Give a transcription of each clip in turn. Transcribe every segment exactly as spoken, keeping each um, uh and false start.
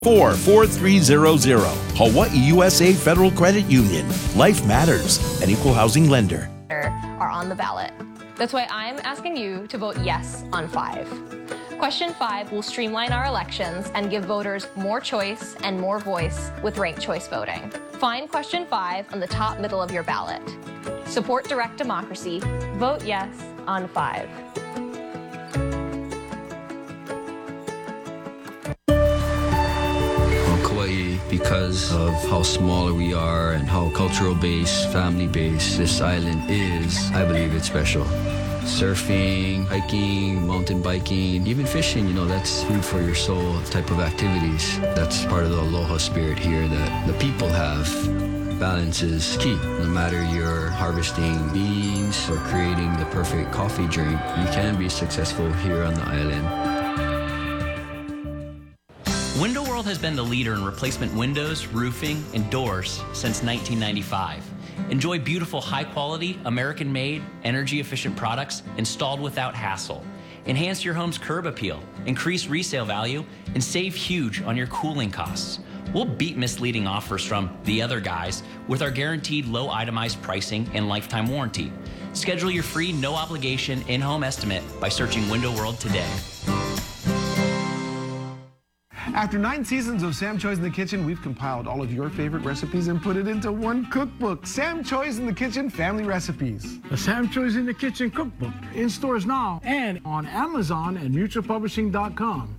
four four three zero zero. Hawaii U S A Federal Credit Union. Life matters. An equal housing lender. Are on the ballot. That's why I'm asking you to vote yes on five. Question five will streamline our elections and give voters more choice and more voice with ranked choice voting. Find question five on the top middle of your ballot. Support direct democracy. Vote yes on five. Because of how small we are and how cultural-based, family-based this island is, I believe it's special. Surfing, hiking, mountain biking, even fishing, you know, that's food for your soul type of activities. That's part of the aloha spirit here that the people have. Balance is key. No matter you're harvesting beans or creating the perfect coffee drink, you can be successful here on the island. Window World has been the leader in replacement windows, roofing, and doors since nineteen ninety-five. Enjoy beautiful, high-quality, American-made, energy-efficient products installed without hassle. Enhance your home's curb appeal, increase resale value, and save huge on your cooling costs. We'll beat misleading offers from the other guys with our guaranteed low itemized pricing and lifetime warranty. Schedule your free, no-obligation in-home estimate by searching Window World today. After nine seasons of Sam Choi's in the Kitchen, we've compiled all of your favorite recipes and put it into one cookbook. Sam Choi's in the Kitchen Family Recipes. The Sam Choi's in the Kitchen cookbook, in stores now and on Amazon and mutual publishing dot com.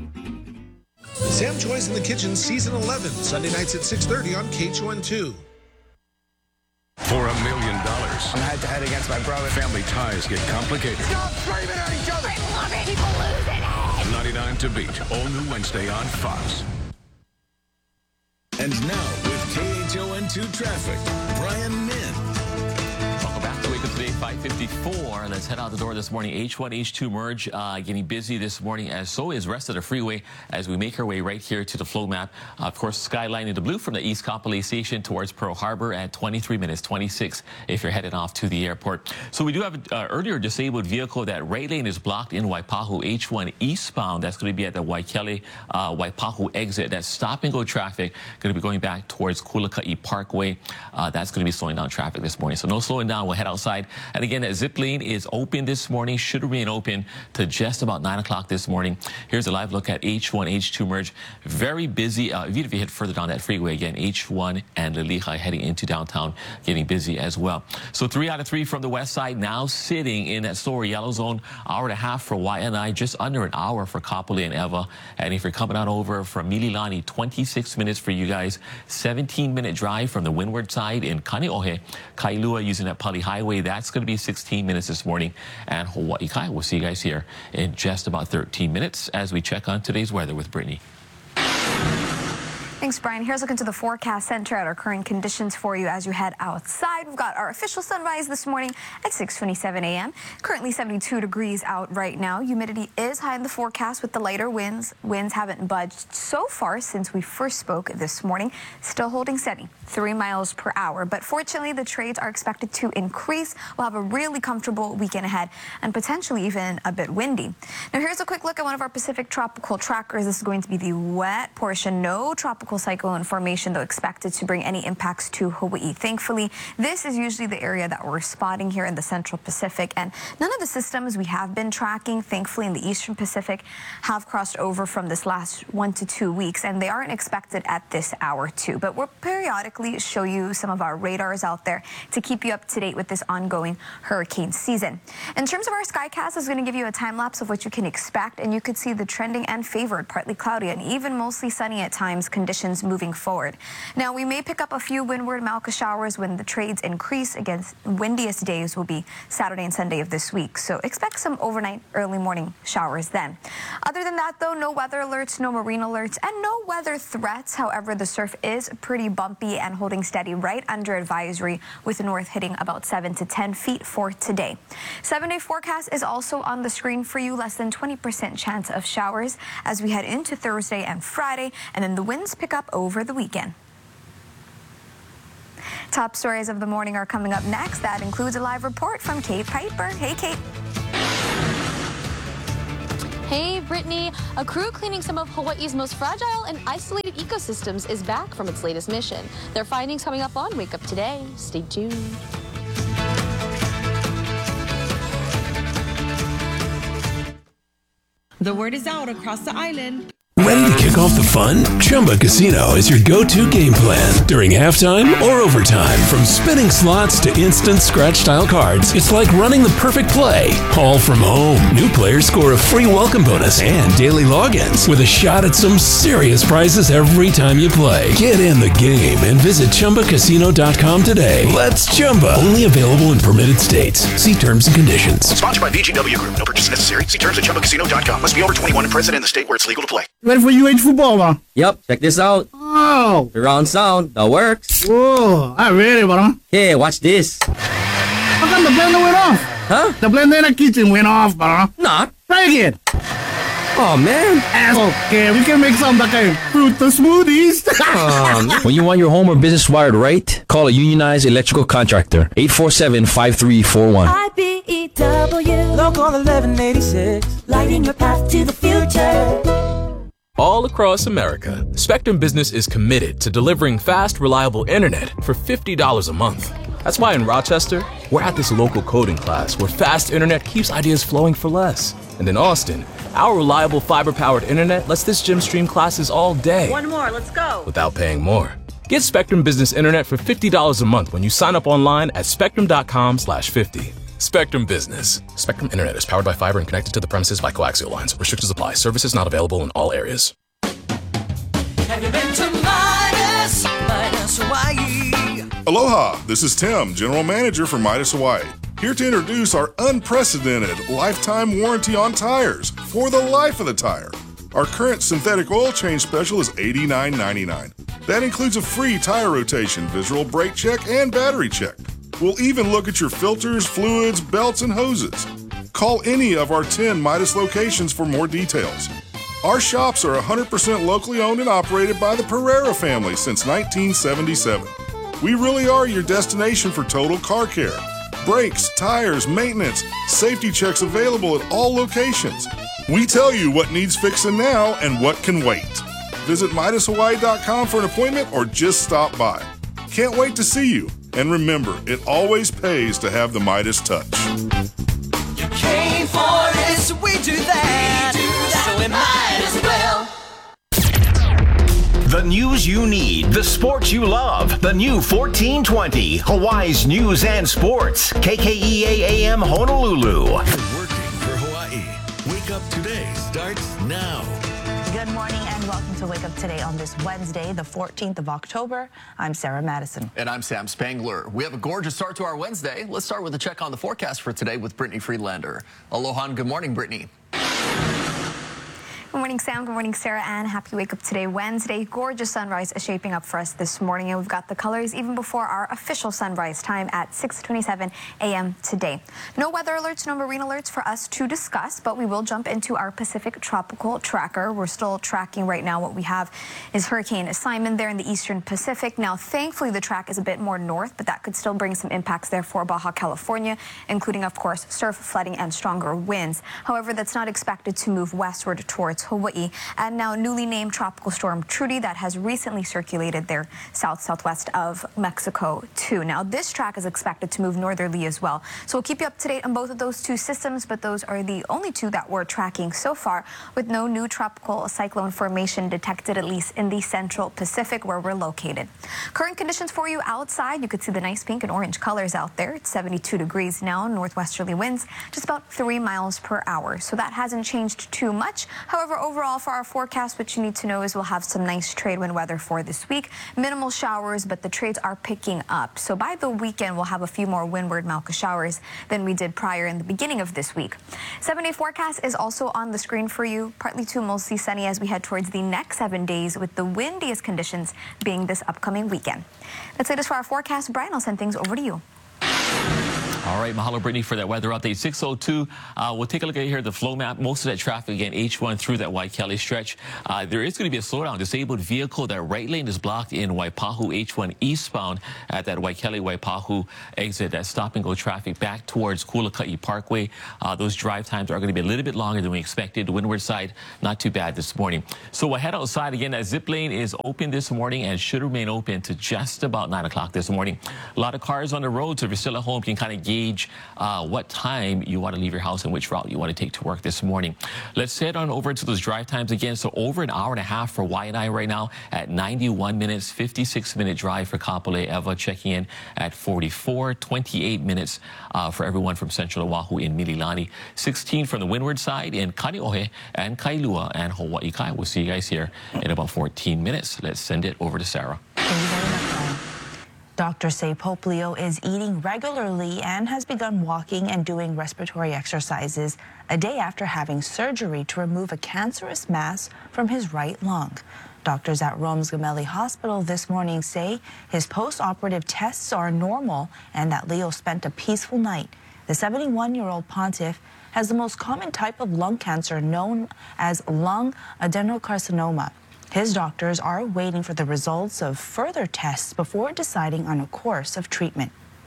Sam Choi's in the Kitchen Season eleven, Sunday nights at six thirty on K H O N two. For a million dollars. I'm head to head against my brother. Family ties get complicated. Stop screaming at each other. I love it. People losing it. ninety-nine to beat. All new Wednesday on Fox. And now with K H O N two traffic, Brian Min. Welcome back to Wake Up Today, five fifty-four. Let's head out the door this morning. H one, H two merge uh, getting busy this morning, as so is rest of the freeway as we make our way right here to the flow map. Uh, of course, skyline in the blue from the East Kapolei Station towards Pearl Harbor at twenty-three minutes, twenty-six if you're headed off to the airport. So we do have an uh, earlier disabled vehicle. That right lane is blocked in Waipahu, H one eastbound. That's going to be at the Waikele uh, Waipahu exit. That's stop and go traffic. Going to be going back towards Kulakai Parkway. Uh, that's going to be slowing down traffic this morning. So no slowing down. We'll head outside. And again, that zip lane is open this morning. Should remain open to just about nine o'clock this morning. Here's a live look at H one, H two merge. Very busy. Uh, even if you head further down that freeway, again, H one and Liliha heading into downtown, getting busy as well. So three out of three from the west side now sitting in that slower yellow zone. Hour and a half for Y N I, just under an hour for Kapolei and Eva. And if you're coming on over from Mililani, twenty-six minutes for you guys. seventeen minute drive from the windward side in Kaneohe. Kailua using that Pali Highway. That's going to be sixteen minutes this morning. And Hawaii Kai, we'll see you guys here in just about thirteen minutes as we check on today's weather with Brittany. Thanks, Brian. Here's a look into the forecast center at our current conditions for you as you head outside. We've got our official sunrise this morning at six twenty-seven a m Currently seventy-two degrees out right now. Humidity is high in the forecast with the lighter winds. Winds haven't budged so far since we first spoke this morning. Still holding steady, three miles per hour. But fortunately, the trades are expected to increase. We'll have a really comfortable weekend ahead and potentially even a bit windy. Now, here's a quick look at one of our Pacific tropical trackers. This is going to be the wet portion. No tropical cyclone formation, though, expected to bring any impacts to Hawaii. Thankfully, this is usually the area that we're spotting here in the Central Pacific, and none of the systems we have been tracking, thankfully, in the Eastern Pacific have crossed over from this last one to two weeks, and they aren't expected at this hour, too. But we'll periodically show you some of our radars out there to keep you up to date with this ongoing hurricane season. In terms of our Skycast, is going to give you a time lapse of what you can expect, and you could see the trending and favored, partly cloudy and even mostly sunny at times conditions moving forward. Now, we may pick up a few windward Malka showers when the trades increase. Again, windiest days will be Saturday and Sunday of this week, so expect some overnight, early morning showers then. Other than that, though, no weather alerts, no marine alerts, and no weather threats. However, the surf is pretty bumpy and holding steady right under advisory, with the north hitting about seven to ten feet for today. Seven-day forecast is also on the screen for you. Less than twenty percent chance of showers as we head into Thursday and Friday, and then the winds pick up over the weekend. Top stories of the morning are coming up next. That includes a live report from Kate Piper. Hey, Kate. Hey, Brittany. A crew cleaning some of Hawaii's most fragile and isolated ecosystems is back from its latest mission. Their findings coming up on Wake Up Today. Stay tuned. The word is out across the island. Ready to kick off the fun? Chumba Casino is your go-to game plan during halftime or overtime. From spinning slots to instant scratch-style cards, it's like running the perfect play, all from home. New players score a free welcome bonus and daily logins with a shot at some serious prizes every time you play. Get in the game and visit Chumba Casino dot com today. Let's Chumba. Only available in permitted states. See terms and conditions. Sponsored by V G W Group. No purchase necessary. See terms at Chumba Casino dot com. Must be over twenty-one and present in the state where it's legal to play. Ready for U H football, bro? Yep, check this out. Oh! Surround sound, that works. Whoa, I ready, bro. Hey, watch this. How come the blender went off? Huh? The blender in the kitchen went off, bro. Not. Try again. Oh, man. Okay, we can make some like a fruit smoothies. Oh, when you want your home or business wired right, call a unionized electrical contractor. eight four seven, five three four one. I B E W, Local eleven eighty-six, lighting your path to the future. All across America, Spectrum Business is committed to delivering fast, reliable internet for fifty dollars a month. That's why in Rochester, we're at this local coding class where fast internet keeps ideas flowing for less. And in Austin, our reliable fiber-powered internet lets this gym stream classes all day. One more, let's go. Without paying more. Get Spectrum Business Internet for fifty dollars a month when you sign up online at spectrum dot com slash fifty. Spectrum Business. Spectrum Internet is powered by fiber and connected to the premises by coaxial lines. Restrictions apply. Services not available in all areas. Have you been to Midas? Midas Hawaii. Aloha, this is Tim, General Manager for Midas Hawaii. Here to introduce our unprecedented lifetime warranty on tires for the life of the tire. Our current synthetic oil change special is eighty-nine ninety-nine. That includes a free tire rotation, visual brake check, and battery check. We'll even look at your filters, fluids, belts, and hoses. Call any of our ten Midas locations for more details. Our shops are one hundred percent locally owned and operated by the Pereira family since nineteen seventy-seven. We really are your destination for total car care. Brakes, tires, maintenance, safety checks available at all locations. We tell you what needs fixing now and what can wait. Visit Midas Hawaii dot com for an appointment or just stop by. Can't wait to see you. And remember, it always pays to have the Midas touch. You came for it, so we do that. We do that. So we might as well. The news you need, the sports you love. The new fourteen twenty, Hawaii's News and Sports. K K E A A M Honolulu. You're working for Hawaii. Wake Up Today starts now. Good morning and welcome to Wake Up Today on this Wednesday, the fourteenth of October. I'm Sarah Madison. And I'm Sam Spangler. We have a gorgeous start to our Wednesday. Let's start with a check on the forecast for today with Brittany Friedlander. Aloha and good morning, Brittany. Good morning, Sam. Good morning, Sarah, and happy Wake Up Today Wednesday. Gorgeous sunrise is shaping up for us this morning, and we've got the colors even before our official sunrise time at six twenty-seven a m today. No weather alerts, no marine alerts for us to discuss, but we will jump into our Pacific Tropical Tracker. We're still tracking right now. What we have is Hurricane Simon there in the eastern Pacific. Now, thankfully, the track is a bit more north, but that could still bring some impacts there for Baja California, including, of course, surf, flooding, and stronger winds. However, that's not expected to move westward towards Hawaii. And now newly named Tropical Storm Trudy that has recently circulated there south-southwest of Mexico too. Now this track is expected to move northerly as well. So we'll keep you up to date on both of those two systems, but those are the only two that we're tracking so far, with no new tropical cyclone formation detected, at least in the central Pacific where we're located. Current conditions for you outside, you could see the nice pink and orange colors out there. It's seventy-two degrees now, northwesterly winds just about three miles per hour. So that hasn't changed too much. However, overall for our forecast, what you need to know is we'll have some nice trade wind weather for this week. Minimal showers, but the trades are picking up. So by the weekend, we'll have a few more windward Malka showers than we did prior in the beginning of this week. Seven-day forecast is also on the screen for you. Partly to mostly sunny as we head towards the next seven days, with the windiest conditions being this upcoming weekend. That's it as for our forecast. Brian, I'll send things over to you. All right, mahalo, Brittany, for that weather update. six oh two, uh, we'll take a look at here the flow map. Most of that traffic, again, H one through that Waikele stretch. Uh, there is going to be a slowdown. Disabled vehicle, that right lane is blocked in Waipahu H one eastbound at that Waikele Waipahu exit. That stop-and-go traffic back towards Kulaka'i Parkway. Uh, those drive times are going to be a little bit longer than we expected. The windward side, not too bad this morning. So we'll head outside. Again, that zip lane is open this morning and should remain open to just about nine o'clock this morning. A lot of cars on the road, so if you're still at home, you can kind of gauge uh, what time you want to leave your house and which route you want to take to work this morning. Let's head on over to those drive times again. So over an hour and a half for Y and I right now at ninety-one minutes, fifty-six minute drive for Kapolei. Eva checking in at forty-four, twenty-eight minutes uh, for everyone from Central Oahu in Mililani. sixteen from the windward side in Kaneohe and Kailua and Hawaii Kai. We'll see you guys here in about fourteen minutes. Let's send it over to Sarah. Doctors say Pope Leo is eating regularly and has begun walking and doing respiratory exercises a day after having surgery to remove a cancerous mass from his right lung. Doctors at Rome's Gemelli Hospital this morning say his post-operative tests are normal and that Leo spent a peaceful night. The seventy-one-year-old pontiff has the most common type of lung cancer known as lung adenocarcinoma. His doctors are waiting for the results of further tests before deciding on a course of treatment.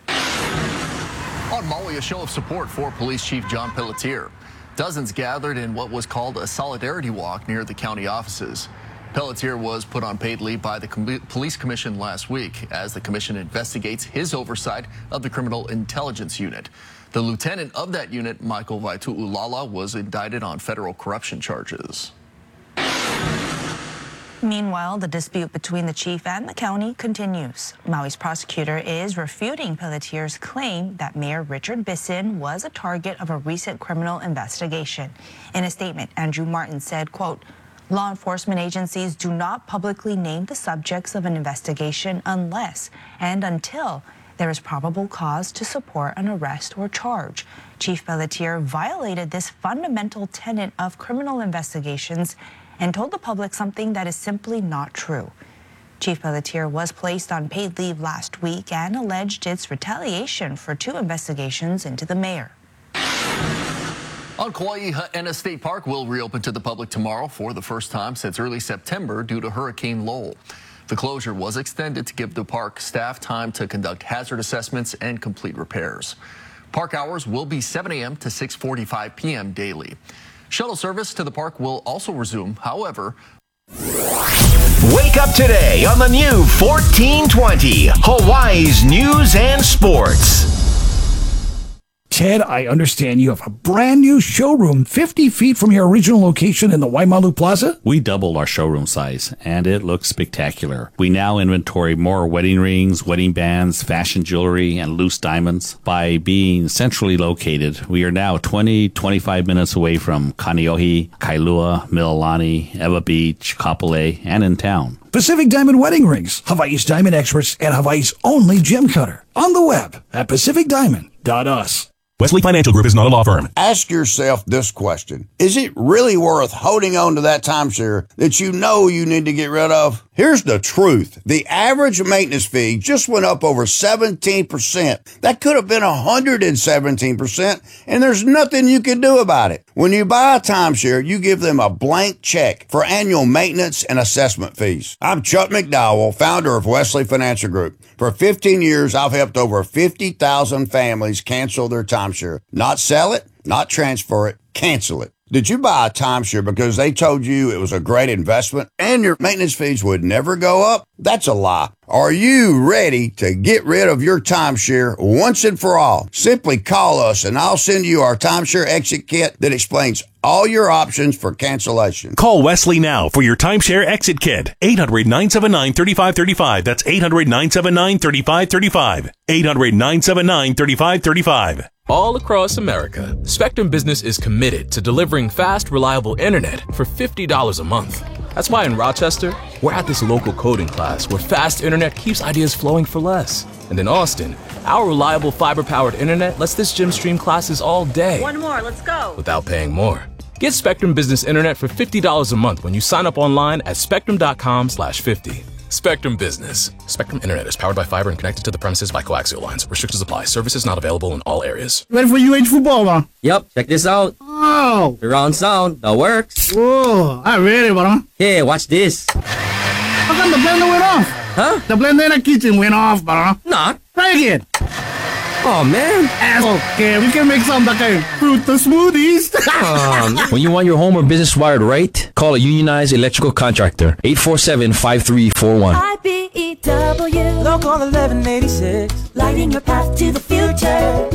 On Maui, a show of support for Police Chief John Pelletier. Dozens gathered in what was called a solidarity walk near the county offices. Pelletier was put on paid leave by the Com- Police Commission last week as the commission investigates his oversight of the Criminal Intelligence Unit. The lieutenant of that unit, Michael Vaitu'ulala, was indicted on federal corruption charges. Meanwhile, the dispute between the chief and the county continues. Maui's prosecutor is refuting Pelletier's claim that Mayor Richard Bisson was a target of a recent criminal investigation. In a statement, Andrew Martin said, quote, "Law enforcement agencies do not publicly name the subjects of an investigation unless and until there is probable cause to support an arrest or charge. Chief Pelletier violated this fundamental tenet of criminal investigations and told the public something that is simply not true." Chief Pelletier was placed on paid leave last week and alleged it's retaliation for two investigations into the mayor. On Kauai, Ha'ena State Park will reopen to the public tomorrow for the first time since early September due to Hurricane Lowell. The closure was extended to give the park staff time to conduct hazard assessments and complete repairs. Park hours will be seven a m to six forty-five p m daily. Shuttle service to the park will also resume. However, wake up today on the new fourteen twenty, Hawaii's News and Sports. Ted, I understand you have a brand new showroom fifty feet from your original location in the Waimalu Plaza? We doubled our showroom size, and it looks spectacular. We now inventory more wedding rings, wedding bands, fashion jewelry, and loose diamonds. By being centrally located, we are now twenty, twenty-five minutes away from Kaneohe, Kailua, Mililani, Ewa Beach, Kapolei, and in town. Pacific Diamond Wedding Rings, Hawaii's diamond experts and Hawaii's only gem cutter. On the web at pacific diamond dot u s. Wesley Financial Group is not a law firm. Ask yourself this question. Is it really worth holding on to that timeshare that you know you need to get rid of? Here's the truth. The average maintenance fee just went up over seventeen percent. That could have been one hundred seventeen percent, and there's nothing you can do about it. When you buy a timeshare, you give them a blank check for annual maintenance and assessment fees. I'm Chuck McDowell, founder of Wesley Financial Group. For fifteen years, I've helped over fifty thousand families cancel their timeshare. Not sell it, not transfer it, cancel it. Did you buy a timeshare because they told you it was a great investment and your maintenance fees would never go up? That's a lie. Are you ready to get rid of your timeshare once and for all? Simply call us and I'll send you our timeshare exit kit that explains all your options for cancellation. Call Wesley now for your timeshare exit kit. eight hundred, nine seven nine, three five three five. That's eight hundred, nine seven nine, three five three five. eight hundred, nine seven nine, three five three five. All across America, Spectrum Business is committed to delivering fast, reliable internet for fifty dollars a month. That's why in Rochester, we're at this local coding class where fast internet keeps ideas flowing for less. And in Austin, our reliable fiber-powered internet lets this gym stream classes all day. One more, let's go. Without paying more. Get Spectrum Business Internet for fifty dollars a month when you sign up online at spectrum dot com slash fifty. Spectrum Business. Spectrum Internet is powered by fiber and connected to the premises by coaxial lines. Restrictions apply. Services not available in all areas. Ready for U H football, bro? Yep, check this out. Oh. Surround sound, that works. Whoa, I'm ready, bro. Hey, watch this. How come the blender went off? Huh? The blender in the kitchen went off, bro. Nah. Try again. Oh, man. Okay, we can make some like a fruit smoothies. um, When you want your home or business wired right, call a unionized electrical contractor. eight four seven, five three four one. I B E W, Local eleven eighty-six, lighting your path to the future.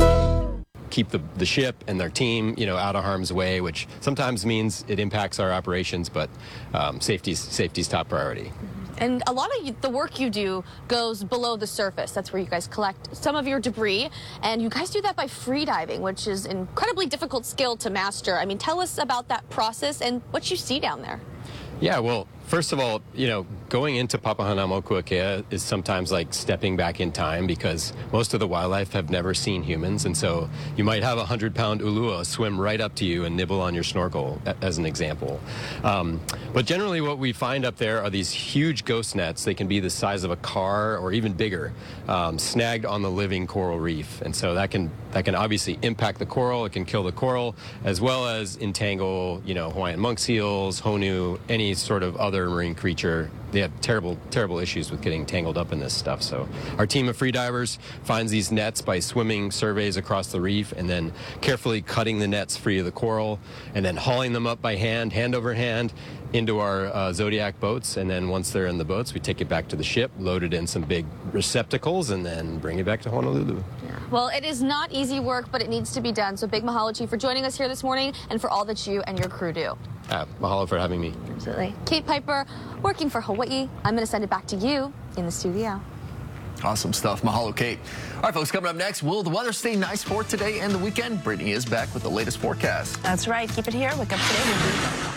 Keep the, the ship and their team, you know, out of harm's way, which sometimes means it impacts our operations, but um, safety's, safety's top priority. And a lot of you, the work you do goes below the surface. That's where you guys collect some of your debris. And you guys do that by free diving, which is an incredibly difficult skill to master. I mean, tell us about that process and what you see down there. Yeah, well, first of all, you know, going into Papahanaumokuakea is sometimes like stepping back in time because most of the wildlife have never seen humans. And so you might have a hundred-pound ulua swim right up to you and nibble on your snorkel, as an example. Um, but generally what we find up there are these huge ghost nets. They can be the size of a car or even bigger, um, snagged on the living coral reef. And so that can that can obviously impact the coral. It can kill the coral, as well as entangle, you know, Hawaiian monk seals, honu, any sort of other marine creature. They have terrible, terrible issues with getting tangled up in this stuff. So our team of freedivers finds these nets by swimming surveys across the reef and then carefully cutting the nets free of the coral and then hauling them up by hand, hand over hand, into our uh, Zodiac boats. And then once they're in the boats, we take it back to the ship, load it in some big receptacles, and then bring it back to Honolulu. Well, it is not easy work, but it needs to be done. So big mahalo, Chief, for joining us here this morning and for all that you and your crew do. Uh, mahalo for having me. Absolutely. Kate Piper, working for Hawaii. I'm going to send it back to you in the studio. Awesome stuff. Mahalo, Kate. All right, folks, coming up next, will the weather stay nice for today and the weekend? Brittany is back with the latest forecast. That's right. Keep it here. Wake up today. We'll be